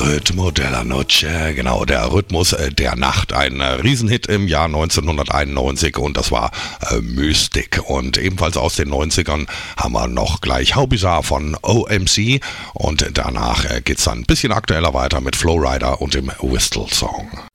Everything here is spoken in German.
Ritmo della Noche, genau, der Rhythmus der Nacht, ein Riesenhit im Jahr 1991 und das war Mystic. Und ebenfalls aus den 90ern haben wir noch gleich How Bizarre von OMC und danach geht's dann ein bisschen aktueller weiter mit Flowrider und dem Whistle Song.